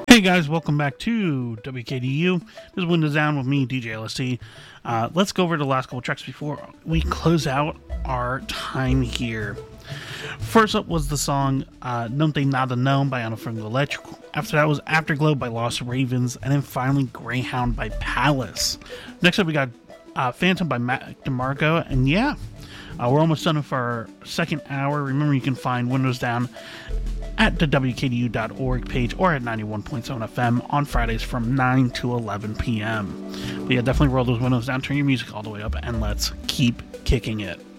Hey guys, welcome back to WKDU. This is Windows Down with me, DJ LST. Let's go over the last couple tracks before we close out our time here. First up was the song Não Tem Nada Não by Ana Frango Elétrico. After that was Afterglow by Lost Ravens. And then finally Greyhound by Palace. Next up we got Phantom by Mac DeMarco. And yeah, we're almost done with our second hour. Remember, you can find Windows Down at the WKDU.org page or at 91.7 FM on Fridays from 9 to 11 p.m. But yeah, definitely roll those windows down, turn your music all the way up, and let's keep kicking it.